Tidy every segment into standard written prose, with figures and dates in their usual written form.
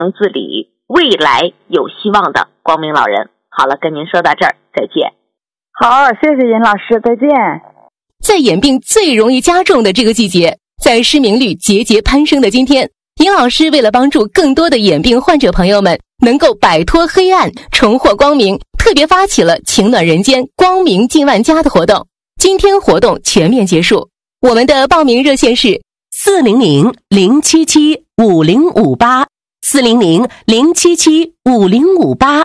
自理，未来有希望的光明老人。好了，跟您说到这儿，再见。 好，谢谢尹老师，再见。 在眼病最容易加重的这个季节，在失明率节节攀升的今天，尹老师为了帮助更多的眼病患者朋友们能够摆脱黑暗，重获光明，特别发起了情暖人间光明近万家的活动。今天活动全面结束，我们的报名热线是400-077-5058 400-077-5058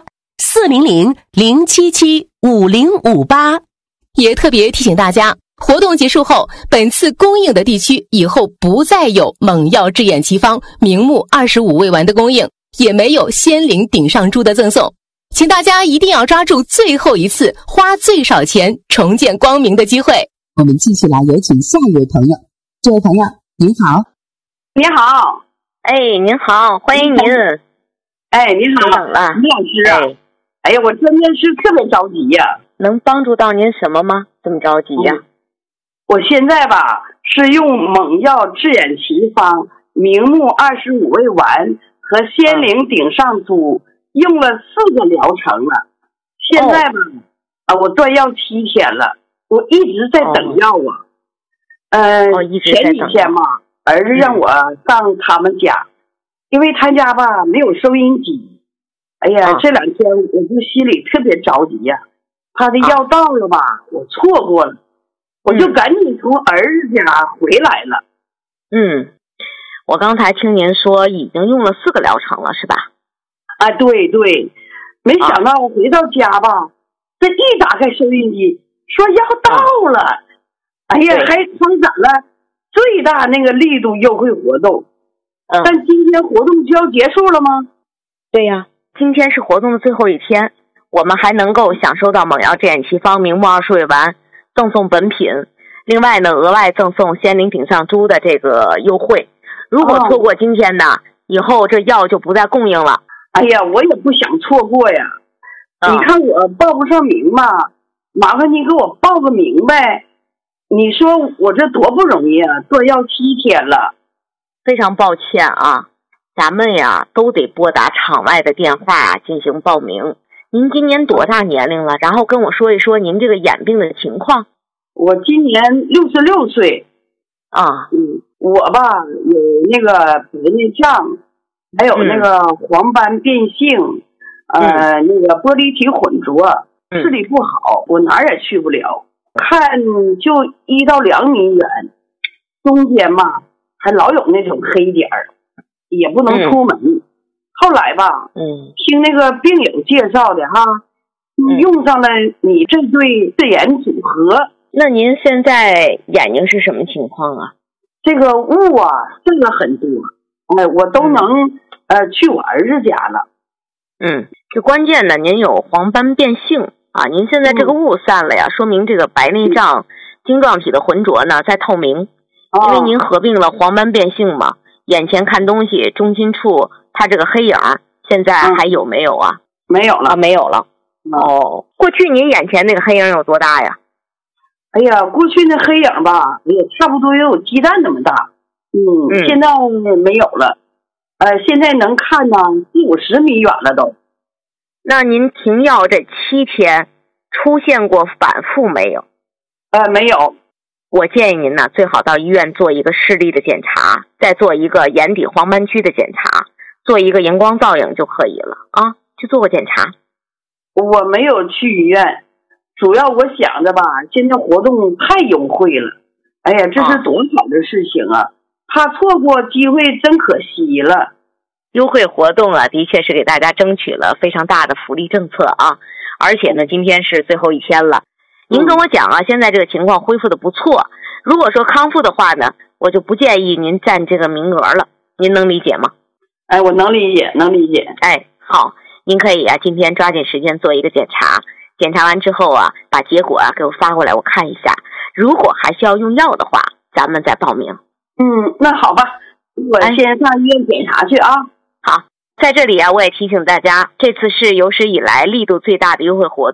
400-077-5058。也特别提醒大家，活动结束后，本次供应的地区以后不再有猛药治眼奇方明目25味丸的供应，也没有仙灵顶上珠的赠送，请大家一定要抓住最后一次花最少钱重见光明的机会。 我们继续来有请下一位朋友。这位朋友您好。 你好。 您好，欢迎您。 你好， 等了， 李老师啊。哎呀，我真的是特别着急呀。 能帮助到您什么吗？这么着急呀？ 我现在吧是用猛药治眼奇方明目25味丸和仙灵顶上珠用了4个疗程了。现在吧我断药7天了，我一直在等药啊。前几天嘛，儿子让我上他们家，因为他家吧没有收音机。哎呀，这2天我就心里特别着急呀。他的药到了吧，我错过了，我就赶紧从儿子家回来了。 我刚才听您说已经用了4个疗程了，是吧？ 对对，没想到我回到家吧，这一打开收音机，说药到了，哎呀，还开展了最大那个力度优惠活动。但今天活动就要结束了吗？ 对呀，今天是活动的最后一天。我们还能够享受到猛药治眼奇方明目20味丸赠送本品，另外呢额外赠送仙灵顶上珠的这个优惠。如果错过今天呢，以后这药就不再供应了。 哎呀，我也不想错过呀。你看我报不上名嘛，麻烦您给我报个名呗。你说我这多不容易啊，断药7天了。 非常抱歉啊，咱们呀都得拨打场外的电话进行报名。您今年多大年龄了？然后跟我说一说您这个眼病的情况。 我今年66岁。我吧有那个白内障，还有那个黄斑变性，那个玻璃体混浊，视力不好，我哪儿也去不了，看就1到2米远，中间嘛还老有那种黑点儿，也不能出门。后来吧听那个病友介绍的哈，用上了你这对治眼组合。 那您现在眼睛是什么情况啊？ 这个雾啊剩了很多，我都能去我儿子家了。 这关键呢，您有黄斑变性啊，您现在这个雾散了呀，说明这个白内障晶状体的浑浊呢在透明，因为您合并了黄斑变性嘛，眼前看东西中心处它这个黑影现在还有没有啊？ 没有了。 没有了。过去您眼前那个黑影有多大呀？ 哎呀，过去那黑影吧也差不多也有鸡蛋那么大。现在没有了。现在能看呢40-50米远了都。 那您停药这7天出现过反复没有？ 没有。 我建议您呢最好到医院做一个视力的检查，再做一个眼底黄斑区的检查，做一个荧光造影就可以了啊，去做个检查。 我没有去医院，主要我想着吧，现在活动太优惠了，哎呀，这是多好的事情啊！怕错过机会真可惜了。 优惠活动啊，的确是给大家争取了非常大的福利政策啊，而且呢，今天是最后一天了。您跟我讲啊，现在这个情况恢复的不错，如果说康复的话呢，我就不建议您占这个名额了，您能理解吗？ 我能理解，能理解。 好，您可以啊，今天抓紧时间做一个检查，检查完之后啊，把结果啊给我发过来，我看一下。如果还需要用药的话，咱们再报名。 那好吧，我先上医院检查去啊。 好，在这里啊，我也提醒大家，这次是有史以来力度最大的优惠活动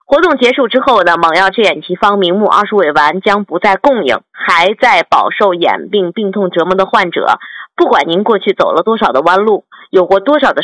活动结束之后呢，猛药治眼奇方明目20味丸将不再供应，还在饱受眼病病痛折磨的患者，不管您过去走了多少的弯路，有过多少的